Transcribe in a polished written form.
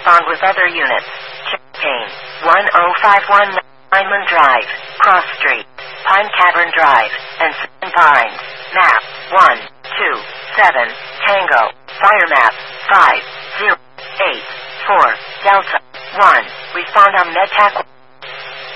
respond with other units. Champaign, 1051 Lineman Drive, Cross Street, Pine Cavern Drive, and Seven Pines. Map, 127 Tango. Fire map, 5084 Delta 1. Respond on MedTac.